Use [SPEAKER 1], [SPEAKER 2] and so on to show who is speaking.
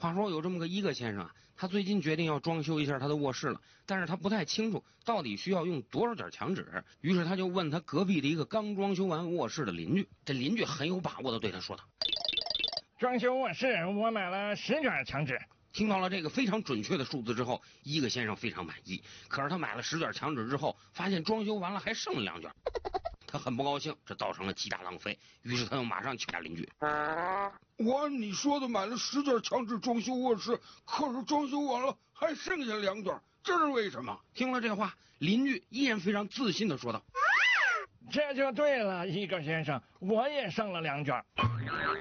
[SPEAKER 1] 话说有这么个伊个先生啊，他最近决定要装修一下他的卧室了，但是他不太清楚到底需要用多少卷墙纸，于是他就问他隔壁的一个刚装修完卧室的邻居。这邻居很有把握的对他说道：
[SPEAKER 2] 装修卧室我买了10卷墙纸。
[SPEAKER 1] 听到了这个非常准确的数字之后，伊个先生非常满意。可是他买了10卷墙纸之后，发现装修完了还剩了2卷，他很不高兴，这造成了极大浪费。于是他又马上去打邻居：
[SPEAKER 3] 我按你说的买了10卷墙纸装修卧室，可是装修完了还剩下2卷，这是为什么？
[SPEAKER 1] 听了这话，邻居依然非常自信的说道：
[SPEAKER 2] 这就对了，伊个先生，我也剩了2卷。